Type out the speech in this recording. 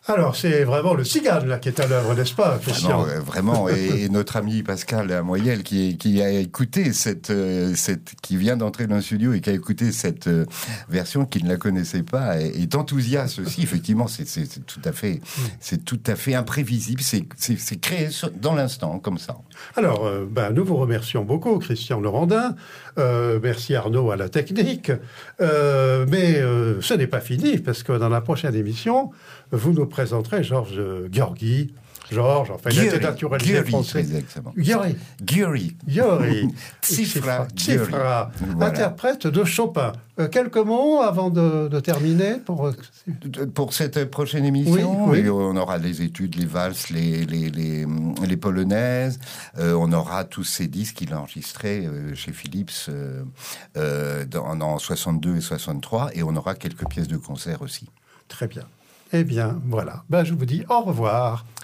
Alors, c'est vraiment le cigane là qui est à l'œuvre, n'est-ce pas, Christian? Vraiment. Et notre ami Pascal Moyel qui a écouté qui vient d'entrer dans le studio et qui a écouté cette version, qui ne la connaissait pas, est enthousiaste aussi. Effectivement, c'est tout à fait imprévisible. C'est créé dans l'instant, comme ça. Alors, nous vous remercions beaucoup, Christian Laurendin. Merci Arnaud à la technique. Mais ce n'est pas fini, parce que dans la prochaine émission, vous nous présenterez Georges Gheorghi. Il était naturalisé français. Gheorghi. Tsifra, interprète de Chopin. Quelques mots avant de terminer pour cette prochaine émission. Oui. On aura les études, les valses, les polonaises. On aura tous ces disques qu'il a enregistrés chez Philips en 62 et 63. Et on aura quelques pièces de concert aussi. Très bien. Eh bien, voilà. Je vous dis au revoir.